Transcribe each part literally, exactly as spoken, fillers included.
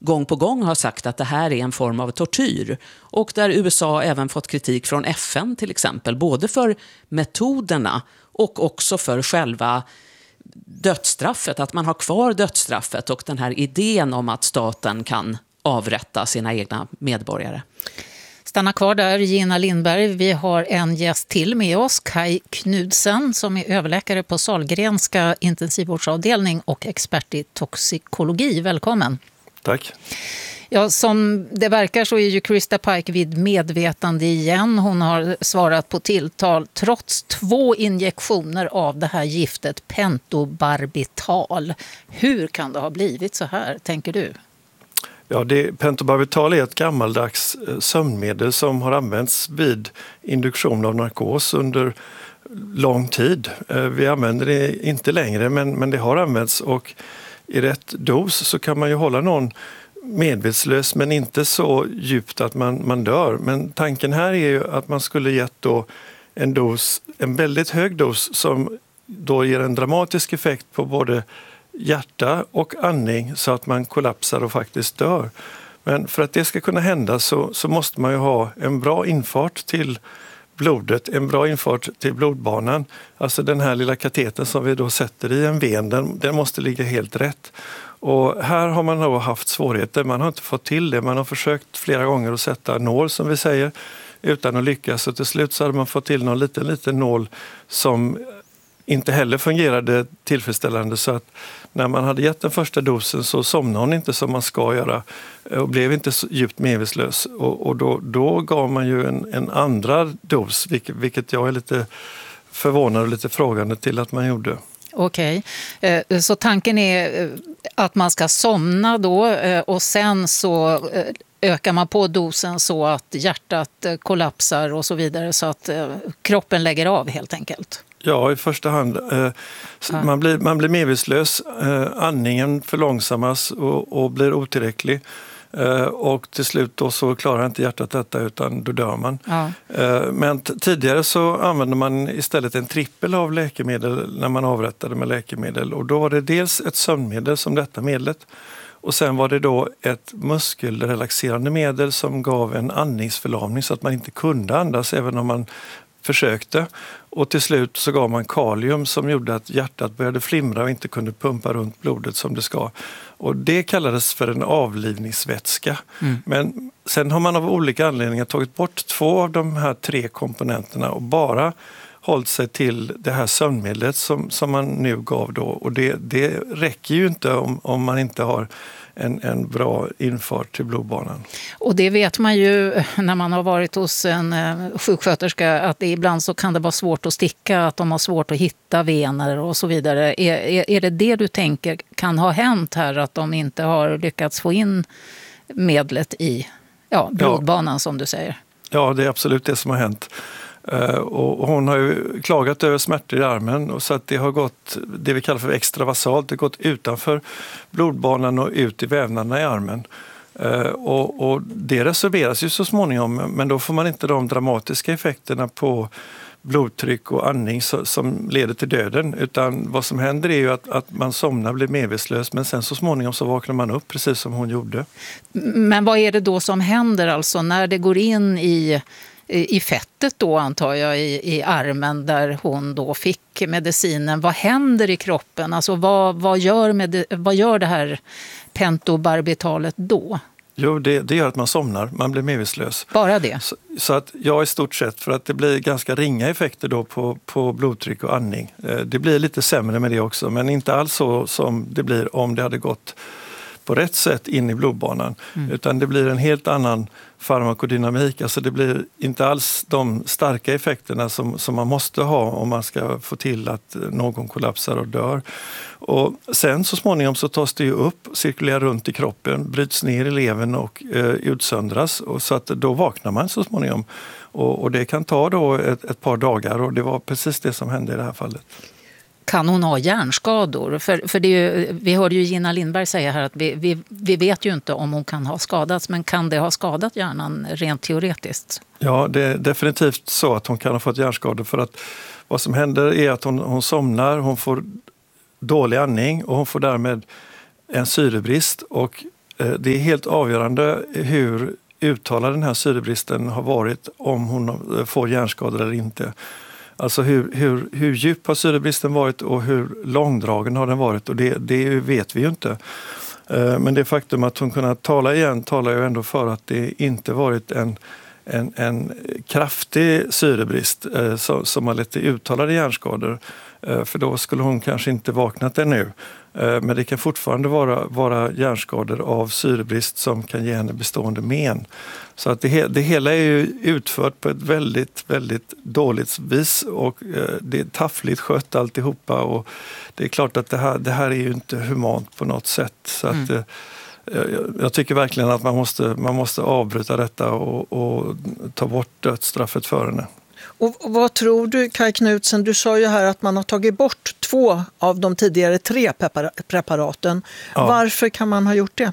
gång på gång har sagt att det här är en form av tortyr. Och där U S A även fått kritik från F N till exempel, både för metoderna och också för själva dödsstraffet, att man har kvar dödsstraffet och den här idén om att staten kan avrätta sina egna medborgare. Stanna kvar där, Gina Lindberg. Vi har en gäst till med oss, Kai Knudsen, som är överläkare på Sahlgrenska intensivvårdsavdelning och expert i toxikologi. Välkommen. Tack. Ja, som det verkar så är ju Krista Pike vid medvetande igen. Hon har svarat på tilltal trots två injektioner av det här giftet pentobarbital. Hur kan det ha blivit så här, tänker du? Ja, det, pentobarbital är ett gammaldags sömnmedel som har använts vid induktion av narkos under lång tid. Vi använder det inte längre, men, men det har använts, och i rätt dos så kan man ju hålla någon medvetslös men inte så djupt att man, man dör. Men tanken här är ju att man skulle gett då en dos, en väldigt hög dos som då ger en dramatisk effekt på både hjärta och andning så att man kollapsar och faktiskt dör. Men för att det ska kunna hända så, så måste man ju ha en bra infart till blodet, en bra infart till blodbanan. Alltså den här lilla kateten som vi då sätter i en ven, den, den måste ligga helt rätt. Och här har man då haft svårigheter, man har inte fått till det. Man har försökt flera gånger att sätta nål, som vi säger, utan att lyckas. Och till slut så hade man fått till någon liten, liten nål som inte heller fungerade tillfredsställande, så att när man hade gett den första dosen så somnade hon inte som man ska göra och blev inte så djupt medvetslös. Och, och då, då gav man ju en, en andra dos, vilket, vilket jag är lite förvånad och lite frågande till att man gjorde. Okej, så tanken är att man ska somna då och sen så ökar man på dosen så att hjärtat kollapsar och så vidare, så att kroppen lägger av helt enkelt. Ja, i första hand. Eh, ja. man, blir, man blir medvetslös, eh, andningen förlångsammas och, och blir otillräcklig. Eh, och till slut då så klarar inte hjärtat detta, utan då dör man. Ja. Eh, men t- tidigare så använde man istället en trippel av läkemedel när man avrättade med läkemedel. Och då var det dels ett sömnmedel som detta medlet. Och sen var det då ett muskelrelaxerande medel som gav en andningsförlamning så att man inte kunde andas även om man försökte. Och till slut så gav man kalium som gjorde att hjärtat började flimra och inte kunde pumpa runt blodet som det ska. Och det kallades för en avlivningsvätska. Mm. Men sen har man av olika anledningar tagit bort två av de här tre komponenterna och bara hållit sig till det här sömnmedlet som, som man nu gav då. Och det, det räcker ju inte om, om man inte har En, en bra infart till blodbanan. Och det vet man ju när man har varit hos en eh, sjuksköterska, att det ibland så kan det vara svårt att sticka, att de har svårt att hitta vener och så vidare. Är, är, är det det du tänker kan ha hänt här, att de inte har lyckats få in medlet i ja, blodbanan ja. som du säger? Ja, det är absolut det som har hänt. Uh, och hon har ju klagat över smärtor i armen, och så att det har gått det vi kallar för extravasalt, det har gått utanför blodbanan och ut i vävnaderna i armen. Uh, och, och det reserveras ju så småningom, men då får man inte de dramatiska effekterna på blodtryck och andning så, som leder till döden, utan vad som händer är ju att, att man somnar, blir medvetslös, men sen så småningom så vaknar man upp precis som hon gjorde. Men vad är det då som händer alltså när det går in i i fettet då, antar jag, i, i armen där hon då fick medicinen? Vad händer i kroppen? Alltså vad, vad, gör, med, vad gör det här pentobarbitalet då? Jo, det, det gör att man somnar, man blir medvetslös. Bara det? Så, så att jag i stort sett, för att det blir ganska ringa effekter då på, på blodtryck och andning. Det blir lite sämre med det också, men inte alls så som det blir om det hade gått på rätt sätt in i blodbanan. Mm. Utan det blir en helt annan farmakodynamik. Alltså det blir inte alls de starka effekterna som, som man måste ha om man ska få till att någon kollapsar och dör. Och sen så småningom så tas det ju upp, cirkulerar runt i kroppen, bryts ner i levern och eh, utsöndras. Och så att då vaknar man så småningom. Och, och det kan ta då ett, ett par dagar, och det var precis det som hände i det här fallet. Kan hon ha hjärnskador? För, för det är ju, vi hörde ju Gina Lindberg säga här att vi, vi, vi vet ju inte om hon kan ha skadats, men kan det ha skadat hjärnan rent teoretiskt? Ja, det är definitivt så att hon kan ha fått hjärnskador, för att vad som händer är att hon, hon somnar, hon får dålig andning och hon får därmed en syrebrist, och det är helt avgörande hur uttalad den här syrebristen har varit, om hon får hjärnskador eller inte. Alltså hur, hur, hur djup har syrebristen varit och hur långdragen har den varit, och det, det vet vi ju inte. Men det faktum att hon kunnat tala igen talar ju ändå för att det inte varit en, en, en kraftig syrebrist eh, som, som har lett till uttalade hjärnskador. Eh, för då skulle hon kanske inte vaknat ännu. Eh, men det kan fortfarande vara, vara hjärnskador av syrebrist som kan ge henne bestående men. Så att det, det hela är ju utfört på ett väldigt, väldigt dåligt vis, och eh, det är taffligt skött alltihopa, och det är klart att det här, det här är ju inte humant på något sätt. Så att, mm. jag, jag tycker verkligen att man måste, man måste avbryta detta och, och ta bort dödsstraffet för henne. Och vad tror du, Kaj Knudsen? Du sa ju här att man har tagit bort två av de tidigare tre preparaten. Ja. Varför kan man ha gjort det?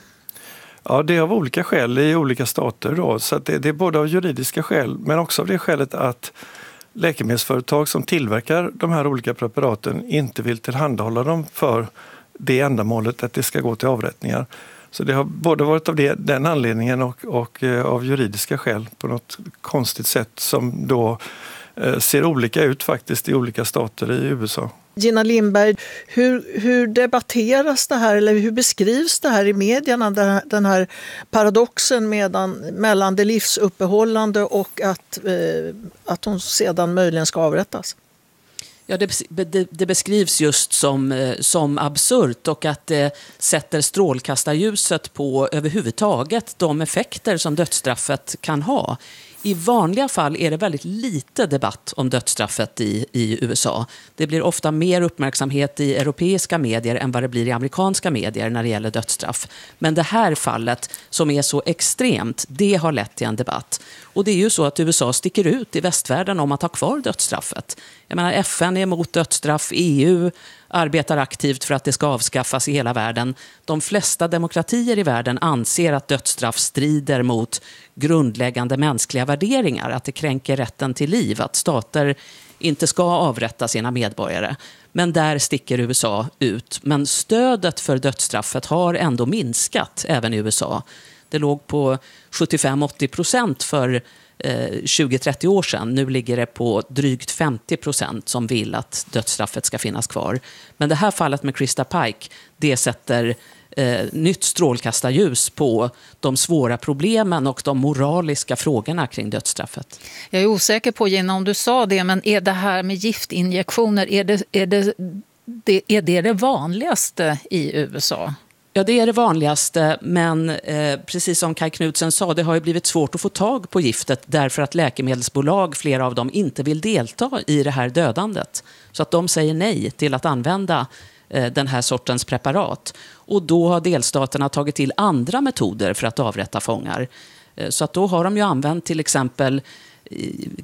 Ja, det är av olika skäl i olika stater. Då. Så att det, det är både av juridiska skäl, men också av det skälet att läkemedelsföretag som tillverkar de här olika preparaten inte vill tillhandahålla dem för det ändamålet att det ska gå till avrättningar. Så det har både varit av det, den anledningen och, och eh, av juridiska skäl på något konstigt sätt som då eh, ser olika ut faktiskt i olika stater i U S A. Gina Lindberg, hur, hur debatteras det här, eller hur beskrivs det här i medierna, den här paradoxen medan, mellan det livsuppehållande och att, eh, att hon sedan möjligen ska avrättas? Ja, det, det, det beskrivs just som, som absurt, och att det sätter strålkastarljuset på överhuvudtaget de effekter som dödsstraffet kan ha. I vanliga fall är det väldigt lite debatt om dödsstraffet i, i U S A. Det blir ofta mer uppmärksamhet i europeiska medier än vad det blir i amerikanska medier när det gäller dödsstraff. Men det här fallet som är så extremt, det har lett till en debatt. Och det är ju så att U S A sticker ut i västvärlden om att ha kvar dödsstraffet. Jag menar, F N är emot dödsstraff, E U arbetar aktivt för att det ska avskaffas i hela världen. De flesta demokratier i världen anser att dödsstraff strider mot grundläggande mänskliga värderingar, att det kränker rätten till liv, att stater inte ska avrätta sina medborgare. Men där sticker U S A ut. Men stödet för dödsstraffet har ändå minskat även i U S A. Det låg på sjuttiofem till åttio procent för tjugo till trettio år sedan. Nu ligger det på drygt femtio procent som vill att dödsstraffet ska finnas kvar. Men det här fallet med Krista Pike, det sätter eh, nytt strålkastarljus på de svåra problemen och de moraliska frågorna kring dödsstraffet. Jag är osäker på, Gina, om du sa det, men är det här med giftinjektioner, är det, är det, det, är det det vanligaste i U S A? Ja, det är det vanligaste, men eh, precis som Kaj Knudsen sa, det har ju blivit svårt att få tag på giftet därför att läkemedelsbolag, flera av dem, inte vill delta i det här dödandet. Så att de säger nej till att använda eh, den här sortens preparat. Och då har delstaterna tagit till andra metoder för att avrätta fångar. Eh, så att då har de ju använt till exempel eh,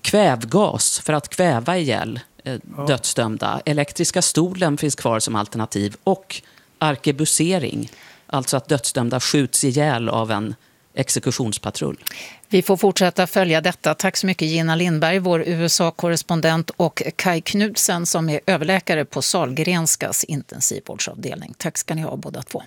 kvävgas för att kväva ihjäl eh, ja. dödsdömda. Elektriska stolen finns kvar som alternativ, och arkebusering, alltså att dödsdömda skjuts ihjäl av en exekutionspatrull. Vi får fortsätta följa detta. Tack så mycket, Gina Lindberg, vår U S A-korrespondent, och Kaj Knudsen som är överläkare på Sahlgrenskas intensivvårdsavdelning. Tack ska ni ha båda två.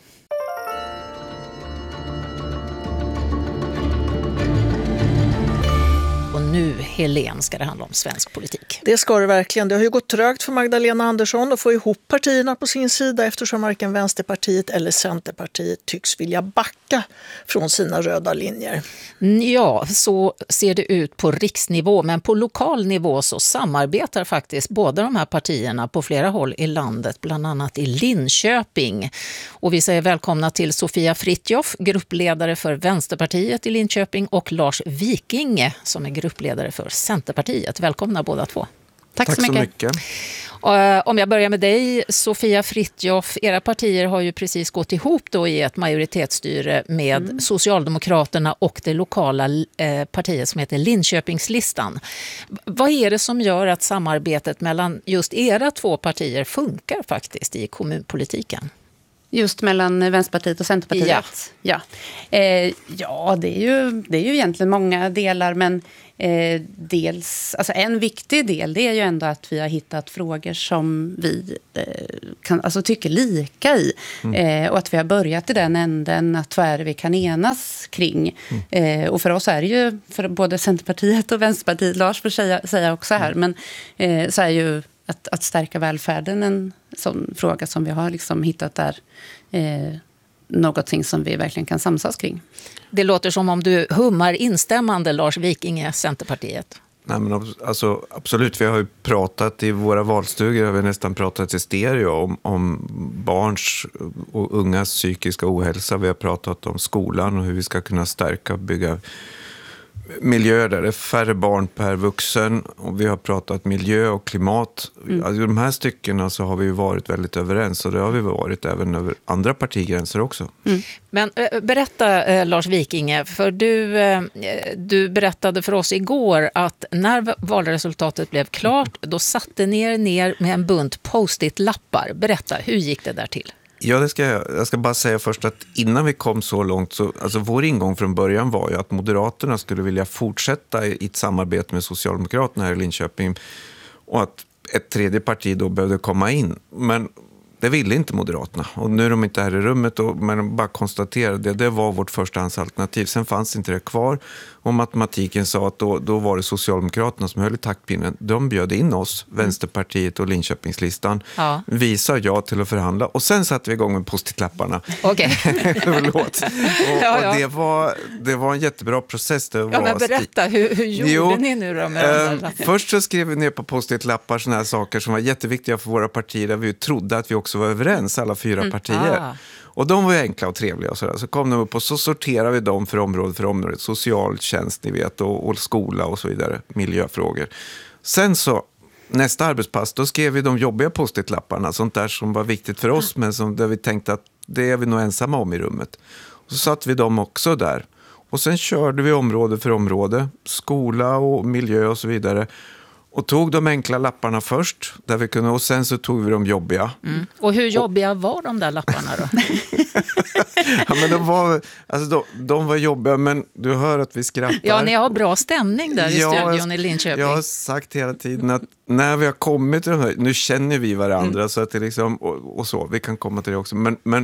Och nu, Helene, ska det handla om svensk politik. Det ska det verkligen. Det har ju gått trögt för Magdalena Andersson att få ihop partierna på sin sida, eftersom varken Vänsterpartiet eller Centerpartiet tycks vilja backa från sina röda linjer. Ja, så ser det ut på riksnivå, men på lokal nivå så samarbetar faktiskt båda de här partierna på flera håll i landet, bland annat i Linköping. Och vi säger välkomna till Sofia Fritjof, gruppledare för Vänsterpartiet i Linköping, och Lars Vikinge som är gruppledare för Centerpartiet. Välkomna båda två. Tack, Tack så mycket. Så mycket. Om jag börjar med dig, Sofia Fritjof, era partier har ju precis gått ihop då i ett majoritetsstyre med mm. Socialdemokraterna och det lokala eh, partiet som heter Linköpingslistan. Vad är det som gör att samarbetet mellan just era två partier funkar faktiskt i kommunpolitiken? Just mellan Vänsterpartiet och Centerpartiet? Ja. Ja, eh, ja det, är ju, det är ju egentligen många delar, men Eh, dels, alltså en viktig del det är ju ändå att vi har hittat frågor som vi eh, kan, alltså tycker lika i. Mm. Eh, och att vi har börjat i den änden att vad är det vi kan enas kring. Mm. Eh, och för oss är det ju, för både Centerpartiet och Vänsterpartiet, Lars får säga, säga också här, men eh, så är ju att, att stärka välfärden en sån fråga som vi har liksom hittat där. Eh, någonting som vi verkligen kan samsas kring. Det låter som om du hummar instämmande, Lars Wikinge, Centerpartiet. Nej, men alltså, absolut, vi har ju pratat i våra valstugor, har vi nästan pratat i stereo om, om barns och ungas psykiska ohälsa. Vi har pratat om skolan och hur vi ska kunna stärka och bygga miljöer där det är färre barn per vuxen, och vi har pratat miljö och klimat. Mm. Alltså, de här styckena så har vi ju varit väldigt överens, och det har vi varit även över andra partigränser också. Mm. Men äh, berätta äh, Lars Wikinge, för du, äh, du berättade för oss igår att när valresultatet blev klart, då satte ni er ner med en bunt post-it-lappar. Berätta, hur gick det där till? Ja, det ska jag. Jag ska bara säga först att innan vi kom så långt, så, alltså vår ingång från början var ju att Moderaterna skulle vilja fortsätta i ett samarbete med Socialdemokraterna här i Linköping, och att ett tredje parti då behövde komma in. Men det ville inte Moderaterna, och nu är de inte här i rummet, och, men bara konstaterade det, det var vårt förstahandsalternativ. Sen fanns inte det kvar, och matematiken sa att då, då var det Socialdemokraterna som höll i taktpinnen. De bjöd in oss, Vänsterpartiet och Linköpingslistan. Ja. Vi sa ja till att förhandla, och sen satte vi igång med post-it-lapparna. Okej. Förlåt. Och, ja, ja. och det, var, det var en jättebra process. Det var ja, men berätta, hur, hur gjorde jo, ni nu då med eh, Först så skrev vi ner på post-it-lappar såna här saker som var jätteviktiga för våra partier, där vi trodde att vi också var överens, alla fyra mm. partier. Ah. Och de var ju enkla och trevliga och sådär. Så kom de upp och så sorterade vi dem för område för område. Socialtjänst, ni vet, och, och skola och så vidare. Miljöfrågor. Sen så, nästa arbetspass, då skrev vi de jobbiga post-it-lapparna. Sånt där som var viktigt för oss, men som, där vi tänkte att det är vi nog ensamma om i rummet. Och så satt vi dem också där. Och sen körde vi område för område. Skola och miljö och så vidare. Och tog de enkla lapparna först, där vi kunde, och sen så tog vi de jobbiga. Mm. Och hur jobbiga och, var de där lapparna då? ja, men de var, alltså de, de var jobbiga, men du hör att vi skrattar. Ja, ni har bra stämning där i ja, studion i Linköping. Jag har sagt hela tiden att när vi har kommit till de här, nu känner vi varandra, mm. så att det liksom, och, och så, vi kan komma till det också. Men, men,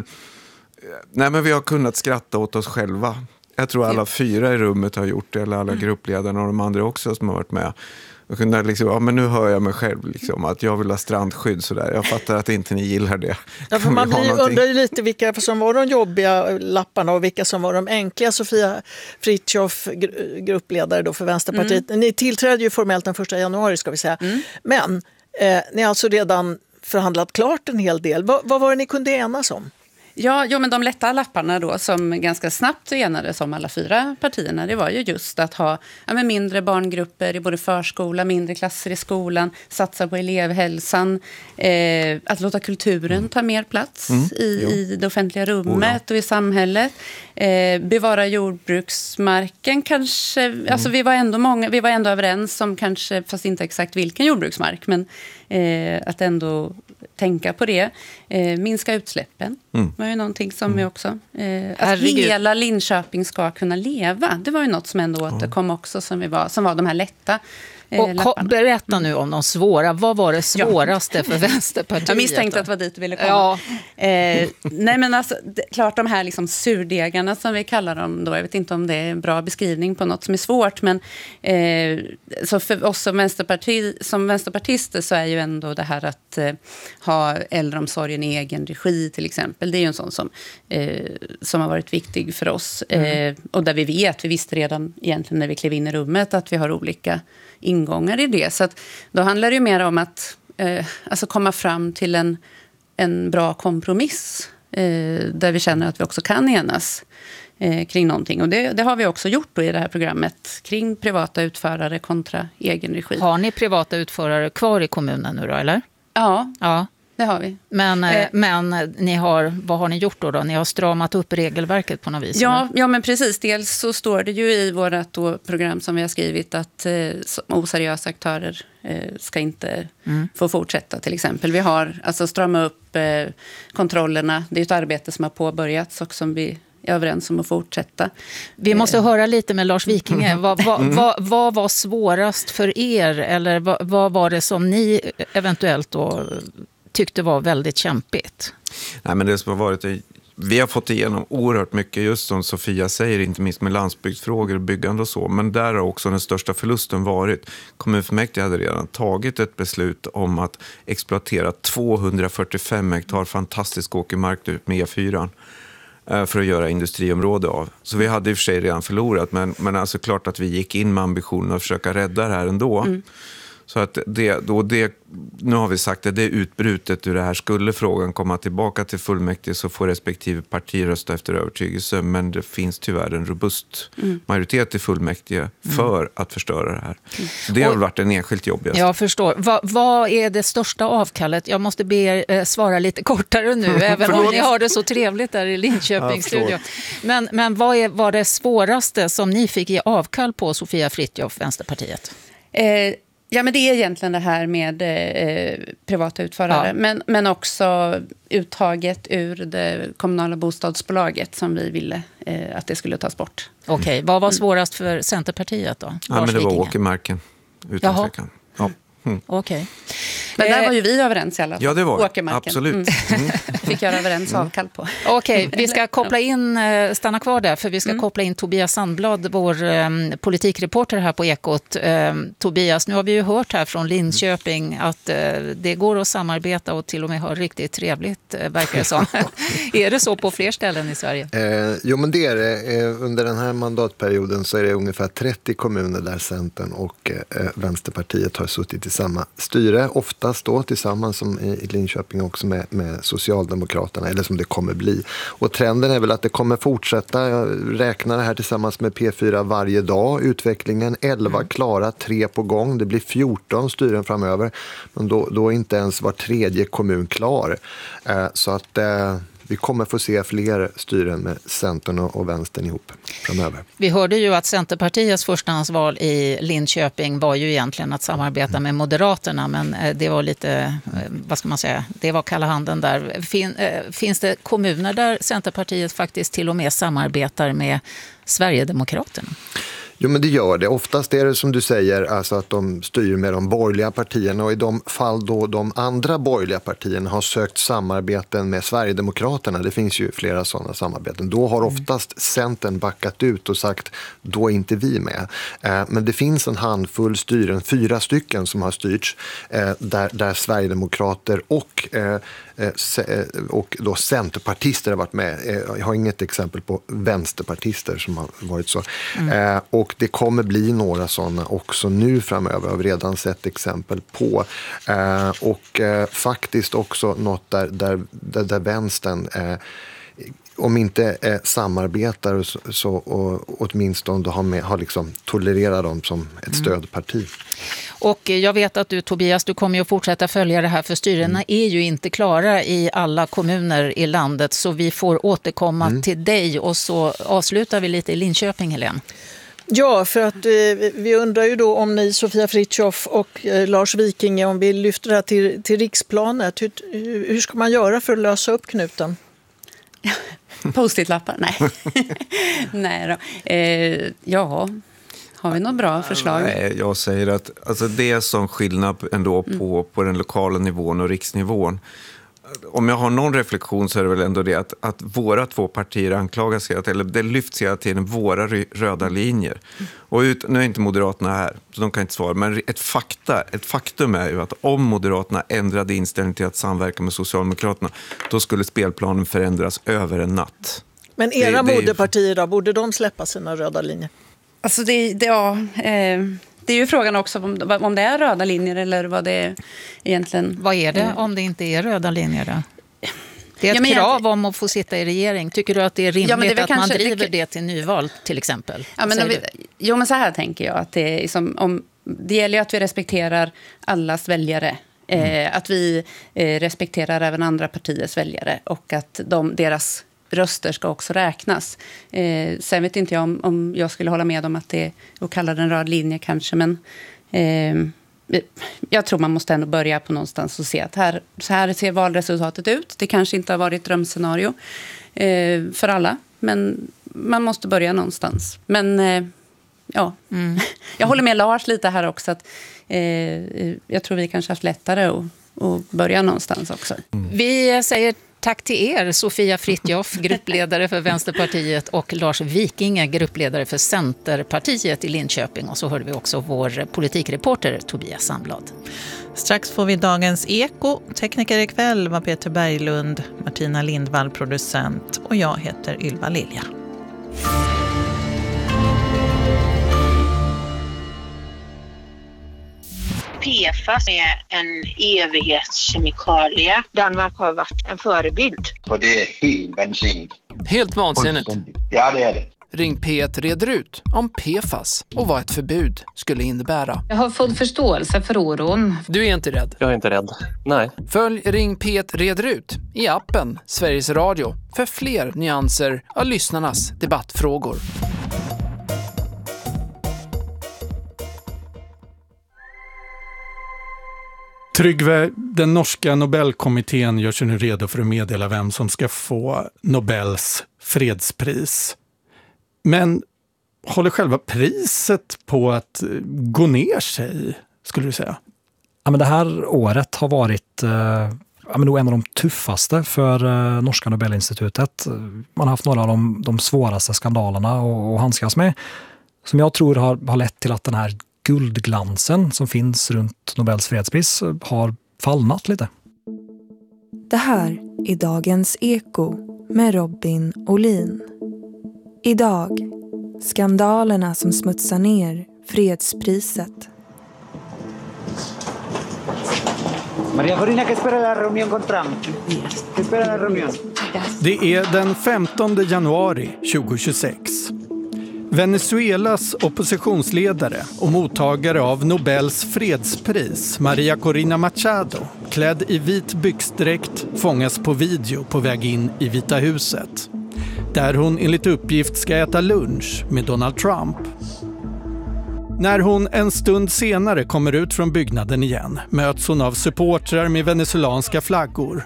nej, men vi har kunnat skratta åt oss själva. Jag tror alla fyra i rummet har gjort det, eller alla mm. gruppledarna och de andra också som har varit med. Jag kunde liksom, ja men nu hör jag mig själv liksom, att jag vill ha strandskydd sådär. Jag fattar att inte ni gillar det. Ja, för man blir, undrar ju lite vilka som var de jobbiga lapparna och vilka som var de enkla. Sofia Fritiof, gruppledare då för Vänsterpartiet. Mm. Ni tillträdde ju formellt den första januari ska vi säga. Mm. Men eh, ni har alltså redan förhandlat klart en hel del. Va, vad var det ni kunde enas om? Ja, jo, men de lätta lapparna då som ganska snabbt enades om alla fyra partierna, det var ju just att ha ja, men mindre barngrupper i både förskola, mindre klasser i skolan, satsa på elevhälsan, eh, att låta kulturen ta mer plats mm. i, i det offentliga rummet oh, ja. och i samhället. Eh, bevara jordbruksmarken kanske, mm. alltså vi var ändå många, vi var ändå överens om kanske, fast inte exakt vilken jordbruksmark, men eh, att ändå tänka på det. Eh, minska utsläppen mm. var ju någonting som mm. vi också... Eh, att hela Linköping ska kunna leva. Det var ju något som ändå återkom också som, vi var, som var de här lätta eh, och lapparna. Berätta nu om de svåra. Vad var det svåraste ja. för Vänsterpartiet? Jag misstänkte att det var dit du ville komma. Ja. Eh, nej men alltså, det, klart de här liksom surdegarna som vi kallar dem då. Jag vet inte om det är en bra beskrivning på något som är svårt. Men eh, så för oss som, vänsterparti, som vänsterpartister så är ju ändå det här att eh, ha äldreomsorgen i egen regi till exempel. Det är ju en sån som, eh, som har varit viktig för oss. Mm. Eh, och där vi vet, vi visste redan egentligen när vi klev in i rummet att vi har olika ingångar i det. Så att då handlar det ju mer om att eh, alltså komma fram till en, en bra kompromiss eh, där vi känner att vi också kan enas eh, kring någonting. Och det, det har vi också gjort då i det här programmet kring privata utförare kontra egen regi. Har ni privata utförare kvar i kommunen nu då, eller? Ja, ja. det har vi. Men, eh, men ni har, vad har ni gjort då, då? Ni har stramat upp regelverket på något vis? Ja, ja men precis. Dels så står det ju i vårt då program som vi har skrivit att eh, oseriösa aktörer eh, ska inte mm. få fortsätta till exempel. Vi har alltså strama upp eh, kontrollerna. Det är ett arbete som har påbörjats och som vi är överens om att fortsätta. Vi måste höra lite med Lars Vikinge. Vad, vad, vad, vad var svårast för er? Eller vad, vad var det som ni eventuellt då tyckte var väldigt kämpigt? Nej, men det som har varit... Vi har fått igenom oerhört mycket, just som Sofia säger, inte minst med landsbygdsfrågor och byggande och så. Men där har också den största förlusten varit. Kommunfullmäktige hade redan tagit ett beslut om att exploatera tvåhundrafyrtiofem hektar fantastisk åkermark ut med E fyra för att göra industriområde av. Så vi hade i och för sig redan förlorat, men, men alltså klart att vi gick in med ambitionen att försöka rädda det här ändå. Mm. Så att det, då det, nu har vi sagt att det är utbrutet ur det här. Skulle frågan komma tillbaka till fullmäktige så får respektive parti rösta efter övertygelse. Men det finns tyvärr en robust mm. majoritet i fullmäktige för mm. att förstöra det här. Så det har Och, varit en enskilt jobbigast. Jag förstår. Va, vad är det största avkallet? Jag måste be er eh, svara lite kortare nu, även om ni har det så trevligt där i Linköpings studio. Men, men vad är, var det svåraste som ni fick ge avkall på, Sofia Fritiof, Vänsterpartiet? Eh, Ja, men det är egentligen det här med eh, privata utförare. Ja. Men, men också uttaget ur det kommunala bostadsbolaget som vi ville eh, att det skulle tas bort. Okej, okay. Vad var svårast för Centerpartiet då? Ja, men det var åkermarken, utan tvekan. Ja. Mm. Okej. Okay. Men där var ju vi överens i alla fall. Ja, det var åkermarken. Absolut. Mm. Mm. Fick göra överens avkall på. Okej, okay, vi ska koppla in, stanna kvar där, för vi ska mm. koppla in Tobias Sandblad, vår um, politikreporter här på Ekot. Um, Tobias, nu har vi ju hört här från Linköping att uh, det går att samarbeta och till och med ha riktigt trevligt, uh, verkar det som. Är det så på fler ställen i Sverige? Eh, jo, men det är det. Eh, under den här mandatperioden så är det ungefär trettio kommuner där Centern och eh, Vänsterpartiet har suttit i samma styre, oftast då tillsammans som i Linköping också med, med Socialdemokraterna, eller som det kommer bli. Och trenden är väl att det kommer fortsätta. Jag räknar det här tillsammans med P fyra varje dag. Utvecklingen elva klara, tre på gång. Det blir fjorton styren framöver. Men då, då är inte ens var tredje kommun klar. Eh, så att... Eh, Vi kommer få se fler styren med Centern och Vänstern ihop framöver. Vi hörde ju att Centerpartiets förstahandsval i Linköping var ju egentligen att samarbeta med Moderaterna, men det var lite, vad ska man säga, det var kalla handen där. Fin, finns det kommuner där Centerpartiet faktiskt till och med samarbetar med Sverigedemokraterna? Jo, men det gör det. Oftast är det som du säger, alltså att de styr med de borgerliga partierna, och i de fall då de andra borgerliga partierna har sökt samarbeten med Sverigedemokraterna, det finns ju flera sådana samarbeten, då har oftast Centern backat ut och sagt, då är inte vi med. Eh, men det finns en handfull styren, fyra stycken som har styrts, eh, där, där Sverigedemokrater och eh, och då centerpartister har varit med. Jag har inget exempel på vänsterpartister som har varit så. Mm. Eh, och det kommer bli några sådana också nu framöver. Jag har redan sett exempel på. Eh, och eh, faktiskt också något där, där, där, där vänstern eh, om inte eh, samarbetar så, så och, åtminstone har, med, har liksom tolererat dem som ett mm. stödparti. Och jag vet att du, Tobias, du kommer ju att fortsätta följa det här, för styrena mm. är ju inte klara i alla kommuner i landet, så vi får återkomma mm. till dig, och så avslutar vi lite i Linköping, Helene. Ja, för att eh, vi undrar ju då om ni, Sofia Fritiof och eh, Lars Vikinge, om vi lyfter det här till, till riksplanet. Hur, hur ska man göra för att lösa upp knuten? Post-it-lappar? Nej. Nej då. Eh, ja... Har vi något bra förslag? Nej, jag säger att alltså det är som skillnad ändå på, mm. på den lokala nivån och riksnivån. Om jag har någon reflektion så är det väl ändå det att, att våra två partier anklagas, eller det lyfts hela tiden våra röda linjer. Mm. Och ut, nu är inte Moderaterna här, så de kan inte svara. Men ett, fakta, ett faktum är ju att om Moderaterna ändrade inställning till att samverka med Socialdemokraterna, då skulle spelplanen förändras över en natt. Men era det, det moderpartier då, borde de släppa sina röda linjer? Alltså det, det, ja, eh, det är ju frågan också om, om det är röda linjer eller vad det är egentligen. Vad är det eh, om det inte är röda linjer då? Det är ett ja, krav om att få sitta i regering. Tycker du att det är rimligt ja, det är att kanske, man driver det, det till nyval till exempel? Ja, men vi, jo, men så här tänker jag. Att det, är som, om, det gäller ju att vi respekterar allas väljare. Mm. Eh, att vi eh, respekterar även andra partiers väljare. Och att de, deras röster ska också räknas. Eh, sen vet inte jag om, om jag skulle hålla med om att det är att kalla det en röd linje kanske. Men eh, jag tror man måste ändå börja på någonstans och se att här, så här ser valresultatet ut. Det kanske inte har varit drömscenario eh, för alla. Men man måste börja någonstans. Men eh, ja, mm. jag håller med Lars lite här också. Att, eh, jag tror vi kanske har haft lättare att, att börja någonstans också. Mm. Vi säger tack till er, Sofia Fritjof, gruppledare för Vänsterpartiet, och Lars Vikinge, gruppledare för Centerpartiet i Linköping. Och så hörde vi också vår politikreporter Tobias Sandblad. Strax får vi dagens Eko. Tekniker ikväll var Peter Berglund, Martina Lindvall producent och jag heter Ylva Lilja. P F A S är en evighetskemikalie. Danmark har varit en förebild. Och det är helt bensin. Helt vansinnigt. Ja, det är det. Ring P ett reder ut om P F A S och vad ett förbud skulle innebära. Jag har full förståelse för oron. Du är inte rädd? Jag är inte rädd, nej. Följ Ring P ett reder ut i appen Sveriges Radio för fler nyanser av lyssnarnas debattfrågor. Tryggve, den norska Nobelkommittén gör sig nu redo för att meddela vem som ska få Nobels fredspris. Men håller själva priset på att gå ner sig, skulle du säga? Ja, men det här året har varit eh, ja, men nog en av de tuffaste för eh, norska Nobelinstitutet. Man har haft några av de, de svåraste skandalerna att, att handskas med, som jag tror har, har lett till att den här guldglansen som finns runt Nobels fredspris har fallnat lite. Det här är dagens Eko med Robin Olin. Idag, skandalerna som smutsar ner fredspriset. Maria Corina, que espera la reunión con Trump? Que espera la reunión? Det är den femtonde januari tjugohundratjugosex. Venezuelas oppositionsledare och mottagare av Nobels fredspris, Maria Corina Machado, klädd i vit byxdräkt, fångas på video på väg in i Vita huset, där hon enligt uppgift ska äta lunch med Donald Trump. När hon en stund senare kommer ut från byggnaden igen möts hon av supportrar med venezuelanska flaggor.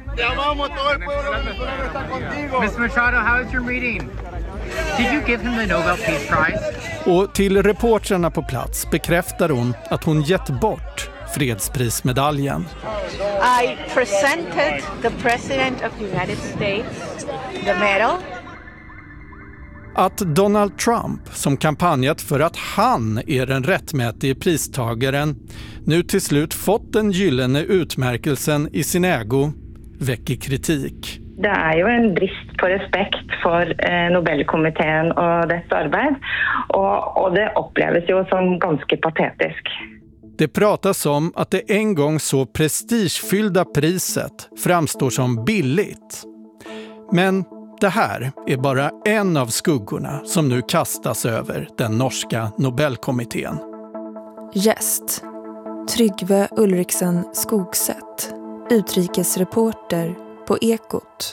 Miss Machado, how is your meeting? Did you give him the Nobel Peace Prize? Och till reportrarna på plats bekräftar hon att hon gett bort fredsprismedaljen. I presented the President of the United States the medal. Att Donald Trump, som kampanjat för att han är den rättmätige pristagaren, nu till slut fått den gyllene utmärkelsen i sin ägo, väcker kritik. Det är ju en brist på respekt för eh, Nobelkommittén och dess arbete, och, och det upplevs ju som ganska patetiskt. Det pratas om att det en gång så prestigefyllda priset framstår som billigt. Men det här är bara en av skuggorna som nu kastas över den norska Nobelkommittén. Gäst: Tryggve Ulriksen Skogsätt, utrikesreporter på Ekot.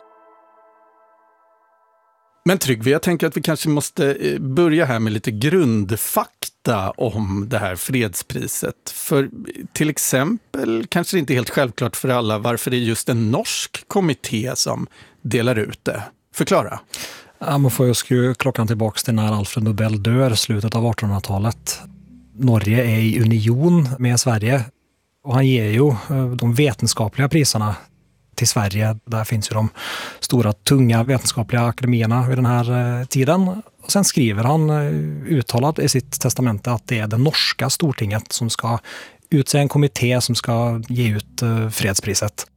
Men Tryggve, jag tänker att vi kanske måste börja här med lite grundfakta om det här fredspriset. För till exempel kanske det inte är helt självklart för alla varför det är just en norsk kommitté som delar ut det. Förklara. Ja, man får ju skruva klockan tillbaka till när Alfred Nobel dör, slutet av artonhundratalet. Norge är i union med Sverige och han ger ju de vetenskapliga priserna till Sverige. Där finns ju de stora, tunga vetenskapliga akademierna vid den här tiden. Och sen skriver han uttalat i sitt testamente att det är det norska stortinget som ska utse en kommitté som ska ge ut fredspriset.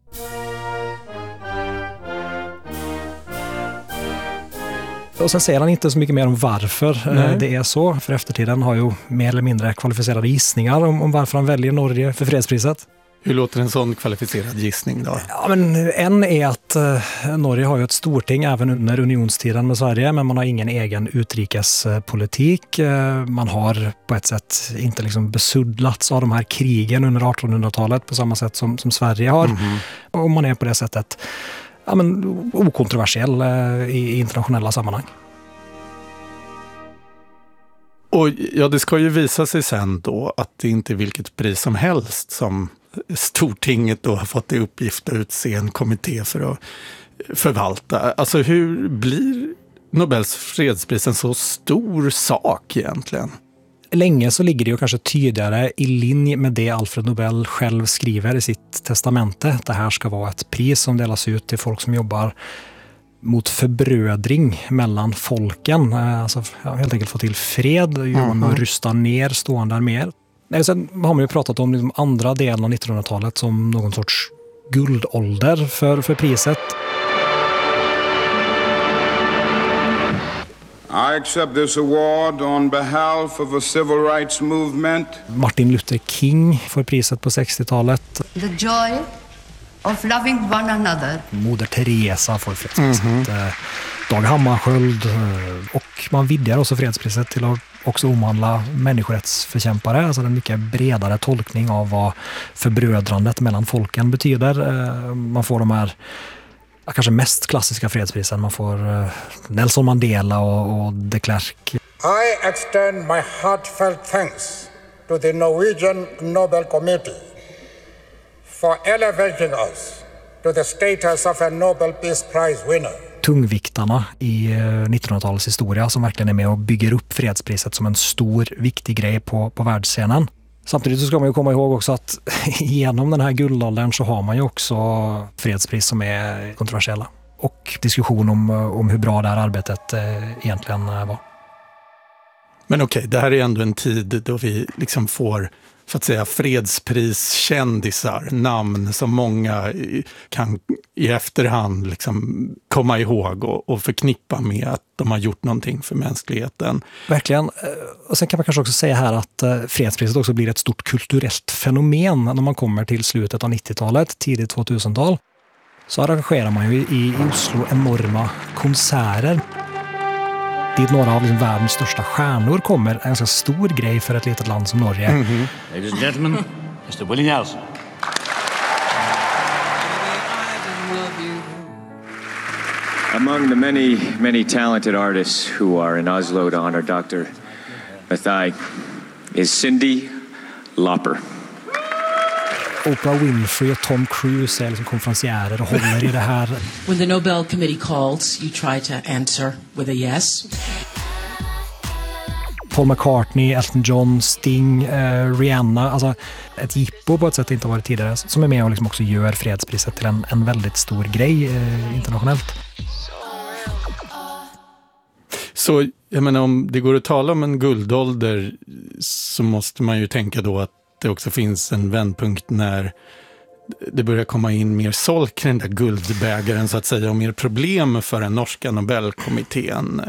Och sen säger han inte så mycket mer om varför Nej. det är så. För eftertiden har ju mer eller mindre kvalificerade gissningar om, om varför han väljer Norge för fredspriset. Hur låter en sån kvalificerad gissning då? Ja, men en är att eh, Norge har ju ett storting även under unionstiden med Sverige, men man har ingen egen utrikespolitik. Eh, man har på ett sätt inte liksom besuddlats av de här krigen under artonhundratalet på samma sätt som, som Sverige har. Mm-hmm. Och man är på det sättet ja, men, okontroversiell eh, i internationella sammanhang. Och ja, det ska ju visa sig sen då att det inte är vilket pris som helst som Stortinget då har fått i uppgift att utse en kommitté för att förvalta. Alltså hur blir Nobels fredspris en så stor sak egentligen? Länge så ligger det ju kanske tydligare i linje med det Alfred Nobel själv skriver i sitt testamente. Det här ska vara ett pris som delas ut till folk som jobbar mot förbrödring mellan folken. Alltså helt enkelt få till fred, mm. och rusta ner stående arméer. Sen har man ju pratat om liksom andra delen av nittonhundratalet som någon sorts guldålder för, för priset. I accept this award on behalf of a civil rights movement. Martin Luther King får priset på sextiotalet. The joy of loving one another. Moder Teresa får fredspriset. Mm-hmm. Dag Hammarskjöld. Och man vidgar också fredspriset till att också omhandla människorättsförkämpare. Alltså en mycket bredare tolkning av vad förbrödrandet mellan folken betyder. Man får de här kanske mest klassiska fredsprisen. Man får Nelson Mandela och, och de Klerk. I extend my heartfelt thanks to the Norwegian Nobel Committee for elevating us to the status of a Nobel Peace Prize winner. Tungviktarna i nittonhundratalets historia som verkligen är med och bygger upp fredspriset som en stor, viktig grej på, på världsscenen. Samtidigt så ska man ju komma ihåg också att genom den här guldåldern så har man ju också fredspris som är kontroversiella. Och diskussion om, om hur bra det här arbetet egentligen var. Men okej, okay, det här är ändå en tid då vi liksom får, så att säga, fredspriskändisar, namn som många kan i efterhand liksom komma ihåg och, och förknippa med att de har gjort någonting för mänskligheten. Verkligen. Och sen kan man kanske också säga här att fredspriset också blir ett stort kulturellt fenomen när man kommer till slutet av nittiotalet, tidigt tvåtusental. Så arrangerar man ju i Oslo enorma konserter. Dit några av liksom världens största stjärnor kommer, en ganska stor grej för ett litet land som Norge. Mm-hmm. Ladies and gentlemen, mister Willie Nelson. Among the many, many talented artists who are in Oslo to honor Doctor Mathai is Cyndi Lauper. Oprah Winfrey och Tom Cruise är liksom konferenciärer och håller i det här. When the Nobel Committee calls, you try to answer with a yes. Paul McCartney, Elton John, Sting, eh, Rihanna. Alltså ett jippo på ett sätt det inte varit tidigare. Som är med och liksom också gör fredspriset till en, en väldigt stor grej eh, internationellt. Så jag menar, om det går att tala om en guldålder så måste man ju tänka då att det också finns en vändpunkt när det börjar komma in mer solk i den där guldbägaren så att säga och mer problem för den norska Nobelkommittén.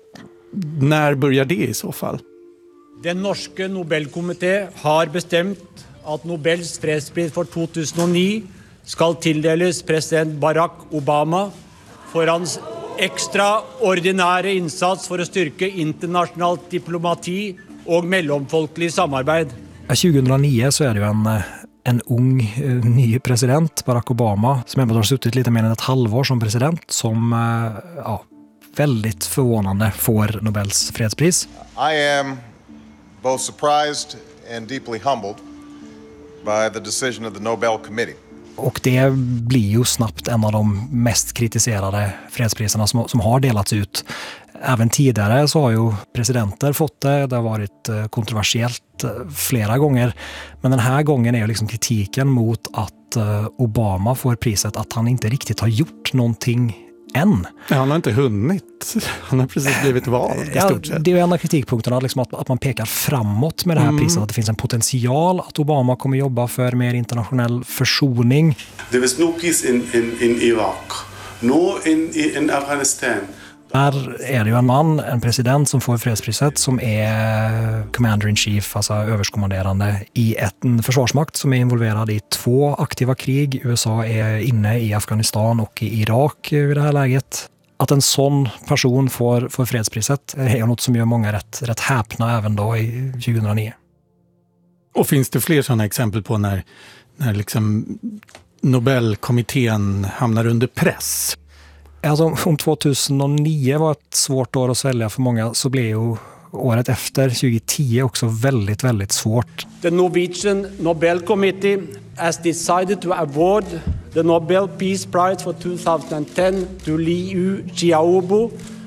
När börjar det i så fall? Den norske Nobelkomité har bestämt att Nobels fredspris för tjugohundranio ska tilldelas president Barack Obama för hans extraordinära insats för att styrka internationell diplomati och mellanfolkligt samarbete. tjugohundranio så är det ju en, en ung ny president, Barack Obama, som ändå har suttit lite mer än ett halvår som president, som ja, väldigt förvånande får Nobels fredspris. I am both surprised and deeply humbled by the decision of the Nobel Committee. Och det blir ju snabbt en av de mest kritiserade fredspriserna som, som har delats ut. Även tidigare så har ju presidenter fått det. Det har varit kontroversiellt flera gånger. Men den här gången är ju liksom kritiken mot att Obama får priset att han inte riktigt har gjort någonting än. Ja, han har inte hunnit. Han har precis blivit vald i stort sett. Ja, det är en av kritikpunkterna liksom att, att man pekar framåt med det här mm. priset. Att det finns en potential att Obama kommer jobba för mer internationell försoning. There was no peace in, in, in Iraq. No in, in Afghanistan. Här är det ju en man, en president som får fredspriset som är commander-in-chief, alltså överskommanderande i en försvarsmakt som är involverad i två aktiva krig. U S A är inne i Afghanistan och i Irak vid det här läget. Att en sån person får, får fredspriset är något som gör många rätt, rätt häpna även då i tjugohundranio. Och finns det fler sådana exempel på när, när liksom Nobelkommittén hamnar under press? Alltså, om tjugohundranio var ett svårt år att svälja för många så blev ju året efter, tjugohundratio, också väldigt, väldigt svårt. The Norwegian Nobel Committee has decided to award the Nobel Peace Prize for twenty ten to Liu Xiaobo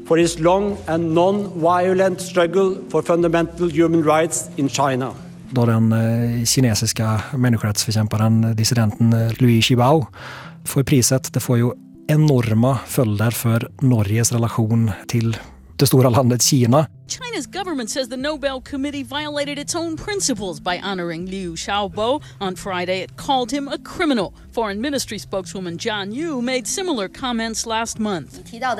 for his long and non-violent struggle for fundamental human rights in China. Då den eh, kinesiska människorättsförkämparen, dissidenten eh, Liu Xiaobo får priset. Det får ju enorma följder för Norges relation till det stora landet Kina. China's government says the Nobel Committee violated its own principles by honoring Liu Xiaobo. On Friday, it called him a criminal. Foreign Ministry spokeswoman Zhang Yu made similar comments last month.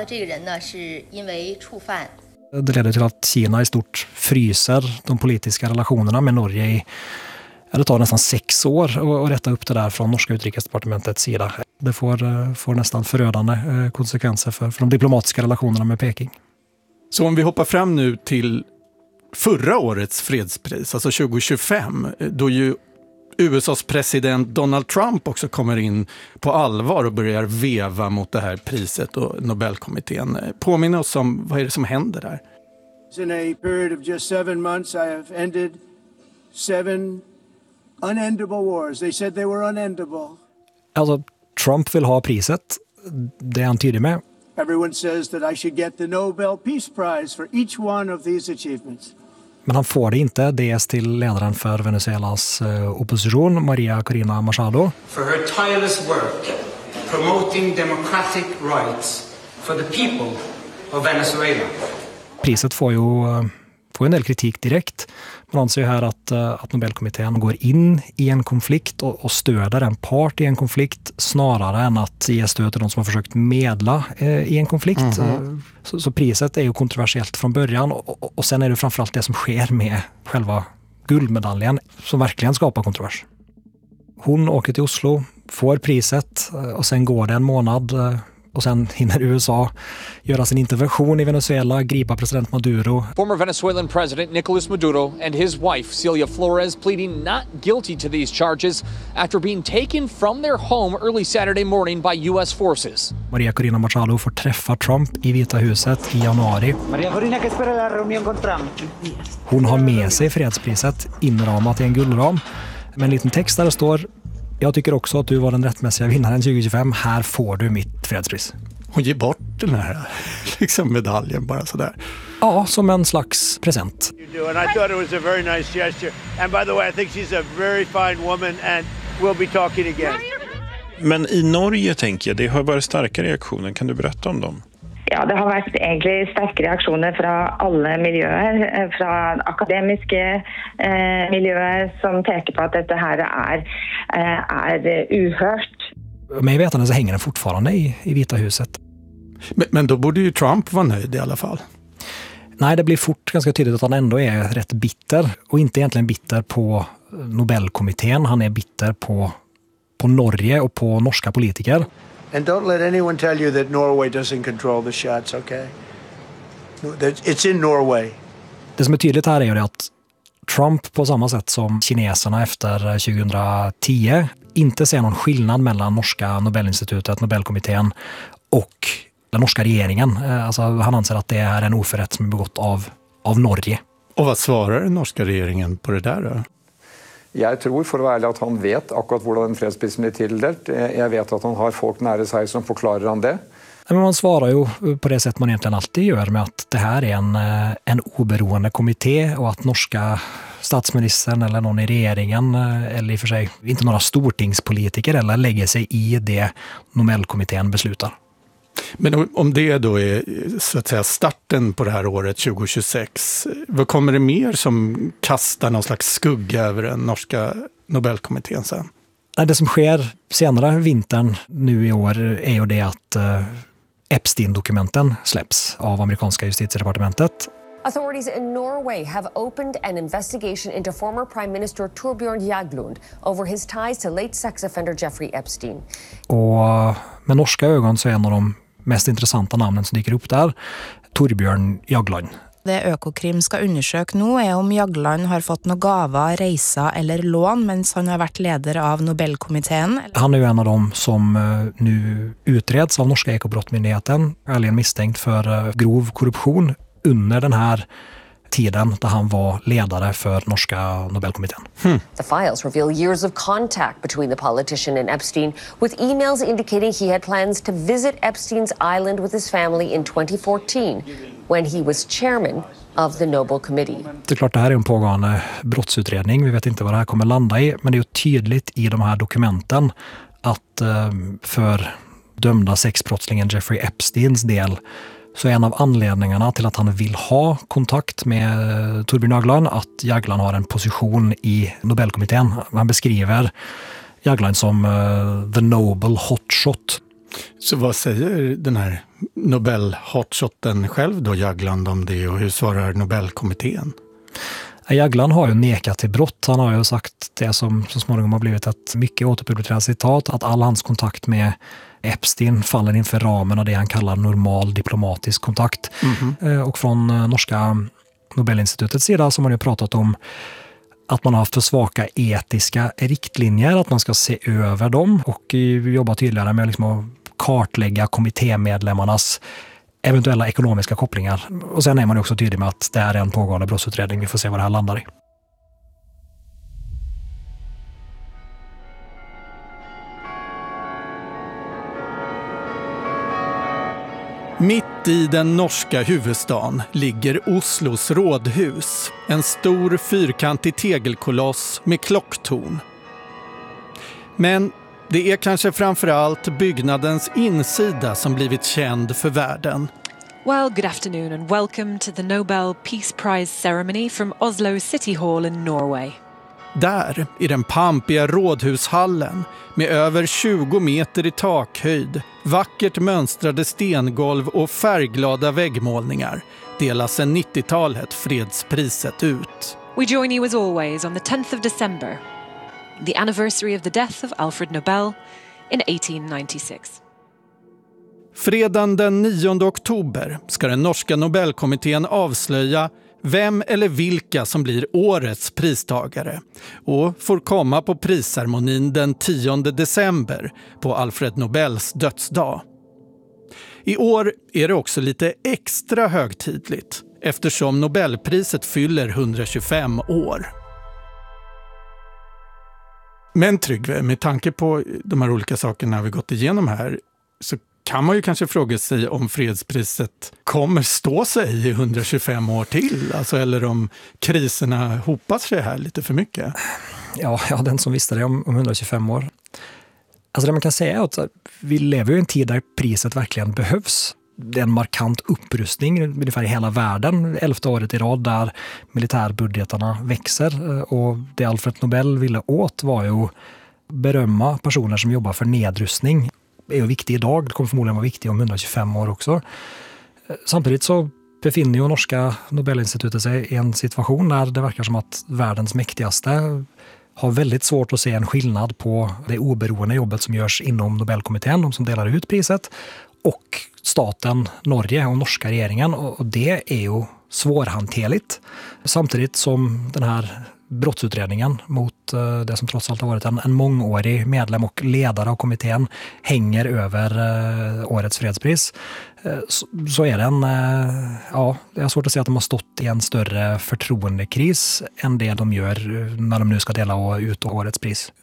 Det leder till att Kina i stort fryser de politiska relationerna med Norge i, det tar nästan sex år att rätta upp det där från norska utrikesdepartementets sida. Det får, får nästan förödande konsekvenser för, för de diplomatiska relationerna med Peking. Så om vi hoppar fram nu till förra årets fredspris, alltså tjugo tjugofem, då ju U S A:s president Donald Trump också kommer in på allvar och börjar veva mot det här priset och Nobelkommittén. Påminner oss om vad är det som händer där? In a period of just seven months I have ended seven unendable wars. They said they were unendable. Alltså, Trump vill ha priset. Det är han tydlig med. Everyone says that I should get the Nobel Peace Prize for each one of these achievements. Men han får det inte. Det är till ledaren för Venezuelas opposition, Maria Corina Machado. For her tireless work promoting democratic rights for the people of Venezuela. Priset får ju får en del kritik direkt. Man anser ju här att, att Nobelkommittén går in i en konflikt och, och stöder en part i en konflikt snarare än att ge stöd till de som har försökt medla eh, i en konflikt. Mm-hmm. Så, så priset är ju kontroversiellt från början och, och, och sen är det framförallt det som sker med själva guldmedaljen som verkligen skapar kontrovers. Hon åker till Oslo, får priset och sen går det en månad och sen hinner U S A göra sin intervention i Venezuela, gripa president Maduro. Former Venezuelan president Nicolas Maduro and his wife Celia Flores pleading not guilty to these charges after being taken from their home early Saturday morning by U S forces. Maria Corina Machado får träffa Trump i Vita huset i januari. Maria Corina, que espera la reunión con Trump. Hon har med sig fredspriset inramat i en guldram med en liten text där det står: jag tycker också att du var den rättmässiga vinnaren tjugo tjugofem. Här får du mitt fredspris. Hon ger bort den här liksom medaljen bara sådär. Ja, som en slags present. You do, and I thought it was a very nice gesture. And by the way, I think she's a very fine woman and we'll be talking again. Men i Norge tänker jag, det har varit starka reaktioner. Kan du berätta om dem? Ja, det har varit egentligen starka reaktioner från alla miljöer, från akademiska eh, miljöer som tänker på att det här är, eh, är uhört. Men jag vet att så hänger den fortfarande i, i Vita huset. Men, men då borde ju Trump vara nöjd i alla fall. Nej, det blir fort ganska tydligt att han ändå är rätt bitter. Och inte egentligen bitter på Nobelkommittén. Han är bitter på, på Norge och på norska politiker. And don't let anyone tell you that Norway doesn't control the shots, okay? It's in Norway. Det som är tydligt här är ju att Trump på samma sätt som kineserna efter tjugohundratio inte ser någon skillnad mellan norska Nobelinstitutet, Nobelkommittén och den norska regeringen. Alltså, han anser att det är en oförrätt som är begått av, av Norge. Och vad svarar den norska regeringen på det där då? Jag tror för att vara ärlig att han vet akkurat hur den fredsprisen blir tildelt. Jag vet att han har folk nära sig som förklarar han det. Men man svarar ju på det sätt man egentligen alltid gör med att det här är en, en oberoende kommitté och att norska statsministern eller någon i regeringen eller i och för sig inte några stortingspolitiker eller lägger sig i det Nobelkommittén beslutar. Men om det då är så att säga starten på det här året tjugo tjugosex, vad kommer det mer som kastar någon slags skugga över den norska Nobelkommittén sen? Det som sker senare vintern nu i år är ju det att Epstein-dokumenten släpps av amerikanska justitiedepartementet. Authorities in Norway have opened an investigation into former Prime Minister Torbjørn Jagland over his ties to late sex offender Jeffrey Epstein. Och med norska ögon så är en av de mest intressanta namnen som dyker upp där Torbjørn Jagland. Det Økokrim skal undersøke nå er om Jagland har fått noen gaver, reiser eller lån mens han har vært leder av Nobelkomiteen. Han är ju en av dem som nu utreds av norska Ekobrottmyndigheten, ärligen misstänkt för grov korruption under den här tiden där han var ledare för norska Nobelkommittén. Hmm. The files reveal years of contact between the politician and Epstein, with emails indicating he had plans to visit Epstein's island with his family in twenty fourteen, when he was chairman of the Nobel Committee. Det är klart, det här är en pågående brottsutredning. Vi vet inte vad det här kommer landa i, men det är ju tydligt i de här dokumenten att för dömda sexbrottslingen Jeffrey Epsteins del så är en av anledningarna till att han vill ha kontakt med Torbjörn Jagland att Jagland har en position i Nobelkommittén. Han beskriver Jagland som uh, the Nobel hotshot. Så vad säger den här Nobel-hotshoten själv då, Jagland, om det, och hur svarar Nobelkommittén? Jagland har ju nekat till brott. Han har ju sagt det som så småningom har blivit ett mycket återpublicerat citat, att all hans kontakt med Epstein faller inför ramen av det han kallar normal diplomatisk kontakt. Mm-hmm. Och från norska Nobelinstitutets sida så har man ju pratat om att man har haft för svaka etiska riktlinjer, att man ska se över dem och jobba tydligare med liksom att kartlägga kommittémedlemmarnas eventuella ekonomiska kopplingar. Och sen är man också tydlig med att det är en pågående brottsutredning. Vi får se vad det här landar i. Mitt i den norska huvudstaden ligger Oslos rådhus, en stor fyrkantig tegelkoloss med klocktorn. Men det är kanske framförallt byggnadens insida som blivit känd för världen. Well, good afternoon and welcome to the Nobel Peace Prize ceremony from Oslo City Hall in Norway. Där, i den pampiga rådhushallen, med över tjugo meter i takhöjd, vackert mönstrade stengolv och färgglada väggmålningar, delas sedan nittiotalet fredspriset ut. We join you as always on the tenth of December, the anniversary of the death of Alfred Nobel in eighteen ninety-six. Fredagen den nionde oktober ska den norska Nobelkommittén avslöja vem eller vilka som blir årets pristagare och får komma på prisceremonin den tionde december på Alfred Nobels dödsdag. I år är det också lite extra högtidligt eftersom Nobelpriset fyller hundratjugofem år. Men Tryggve, med tanke på de här olika sakerna vi gått igenom här, så kan man ju kanske fråga sig om fredspriset kommer stå sig i hundratjugofem år till, alltså, eller om kriserna hopas sig här lite för mycket. Ja, ja, den som visste det om, om hundratjugofem år. Alltså det man kan säga är att vi lever i en tid där priset verkligen behövs. Det är en markant upprustning ungefär i hela världen, elfte året i rad där militärbudgetarna växer, och det Alfred Nobel ville åt var ju berömma personer som jobbar för nedrustning. Det är ju viktigt idag, det kommer förmodligen vara viktigt om hundratjugofem år också. Samtidigt så befinner ju norska Nobelinstitutet sig i en situation där det verkar som att världens mäktigaste har väldigt svårt att se en skillnad på det oberoende jobbet som görs inom Nobelkommittén, de som delar ut priset, och staten Norge och norska regeringen, och det är ju svårhanterligt. Samtidigt som den här brottsutredningen mot det som trots allt har varit en, en mångårig medlem och ledare av kommittén hänger över eh, årets fredspris, eh, så, så är den, eh, ja, det är svårt att säga att de har stått i en större förtroendekris än det de gör när de nu ska dela ut årets pris.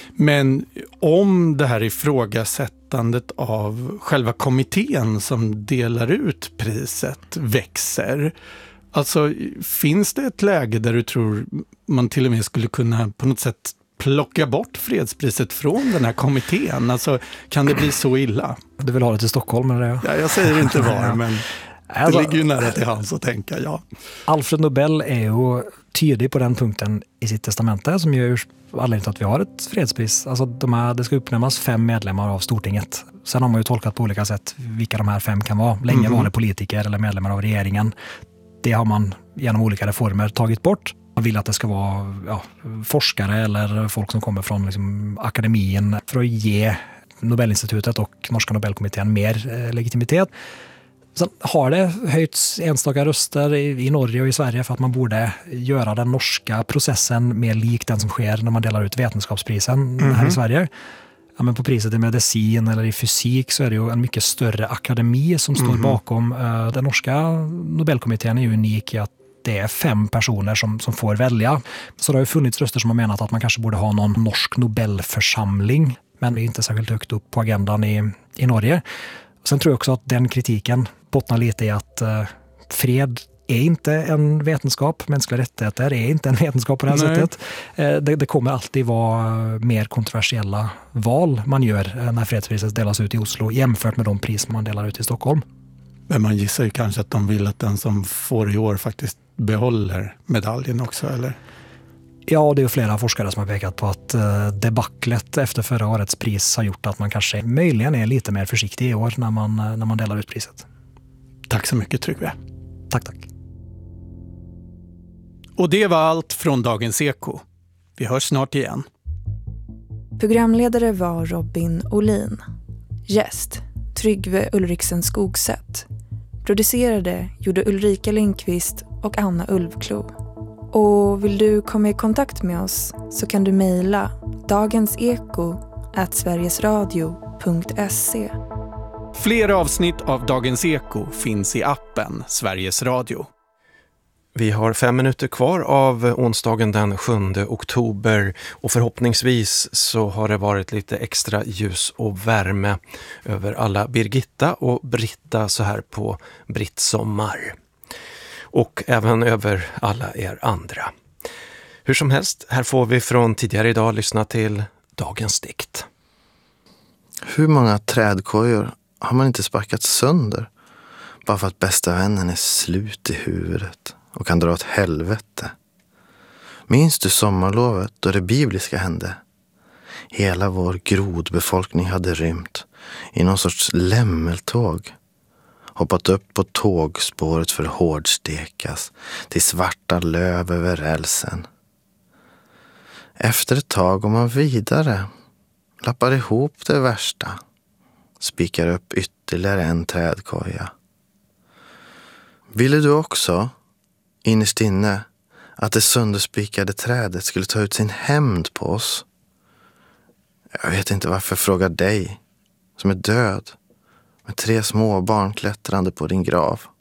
Men om det här ifrågasättandet av själva kommittén som delar ut priset växer, alltså finns det ett läge där du tror man till och med skulle kunna på något sätt plocka bort fredspriset från den här kommittén? Alltså, kan det bli så illa? Du vill ha det till Stockholm, eller? Ja, jag säger inte var, men det alltså, ligger ju nära till hands att tänka, ja. Alfred Nobel är ju tydlig på den punkten i sitt testamente som gör anledning till att vi har ett fredspris. Alltså de här, det ska uppnämnas fem medlemmar av Stortinget. Sen har man ju tolkat på olika sätt vilka de här fem kan vara. Länge mm. var det politiker eller medlemmar av regeringen. Det har man genom olika reformer tagit bort. Man vill att det ska vara ja, forskare eller folk som kommer från liksom, akademin för att ge Nobelinstitutet och norska Nobelkommittén mer eh, legitimitet. Sen har det höjts enstaka röster i, i Norge och i Sverige för att man borde göra den norska processen mer lik den som sker när man delar ut vetenskapsprisen mm-hmm. här i Sverige. Ja, men på priset i medicin eller i fysik så är det ju en mycket större akademi som står mm-hmm. bakom. Den norska Nobelkommittén är ju unik i att det är fem personer som, som får välja. Så det har ju funnits röster som har menat att man kanske borde ha någon norsk Nobelförsamling, men det är inte särskilt högt upp på agendan i, i Norge. Sen tror jag också att den kritiken bottnar lite i att eh, fred är inte en vetenskap, mänskliga rättigheter är inte en vetenskap på det här Nej. sättet. Eh, det, det kommer alltid vara mer kontroversiella val man gör eh, när fredspriset delas ut i Oslo jämfört med de pris man delar ut i Stockholm. Men man gissar ju kanske att de vill att den som får i år faktiskt behåller medaljen också, eller? Ja, det är flera forskare som har pekat på att eh, debaclet efter förra årets pris har gjort att man kanske möjligen är lite mer försiktig i år när man, när man delar ut priset. Tack så mycket, Tryggve. Tack, tack. Och det var allt från Dagens Eko. Vi hörs snart igen. Programledare var Robin Olin. Gäst, Tryggve Ulriksen Skogsätt. Producerade gjorde Ulrika Lindqvist och Anna Ulvklo. Och vill du komma i kontakt med oss så kan du mejla dagenseko at sverigesradio punkt se. Fler avsnitt av Dagens Eko finns i appen Sveriges Radio. Vi har fem minuter kvar av onsdagen den sjunde oktober och förhoppningsvis så har det varit lite extra ljus och värme över alla Birgitta och Britta så här på brittsommar. Och även över alla er andra. Hur som helst, här får vi från tidigare idag lyssna till dagens dikt. Hur många trädkojor har man inte sparkat sönder bara för att bästa vännen är slut i huvudet och kan dra åt helvete? Minns du sommarlovet då det bibliska hände? Hela vår grodbefolkning hade rymt i någon sorts lämmeltåg. Hoppat upp på tågspåret för hårdstekas till svarta löv över rälsen. Efter ett tag går man vidare, lappar ihop det värsta, spikar upp ytterligare en trädkoja. Ville du också, innerst inne, att det sönderspikade trädet skulle ta ut sin hämnd på oss? Jag vet inte varför jag frågar dig, som är död, med tre små barn klättrande på din grav.